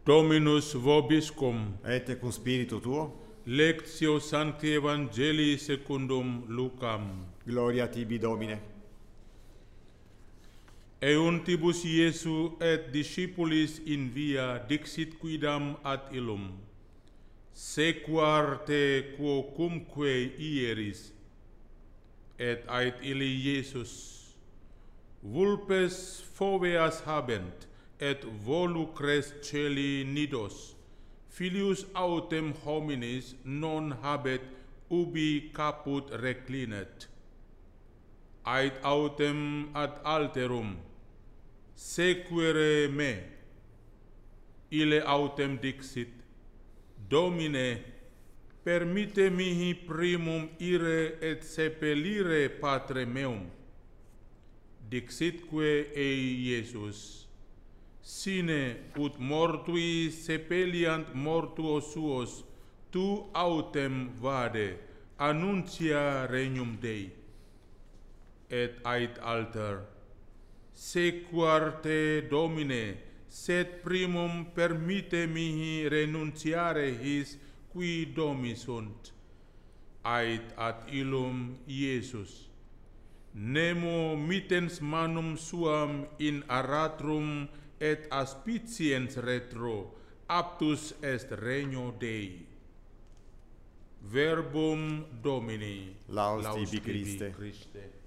Dominus vobiscum. Et cum spiritu tuo. Lectio Sancti Evangelii secundum Lucam. Gloria tibi, Domine. Euntibus Iesu et discipulis in via dixit quidam ad illum. Sequar te quocumque ieris. Et ait illi Iesus. Vulpes foveas habent, et volucres celi nidos. Filius autem hominis non habet ubi caput reclinet. Ait autem ad alterum. Sequere me. Ille autem dixit, Domine, permitte mihi primum ire et sepelire patre meum. Dixitque ei Iesus, sine ut mortui sepeliant mortuos suos, tu autem vade, annuncia regnum Dei. Et ait alter, sequar te, Domine, sed primum permitte mihi renunciare his qui domi sunt. Ait ad illum Iesus, nemo mittens manum suam in aratrum et aspiciens retro, aptus est regno Dei. Verbum Domini. Laus tibi, Christe. Christe.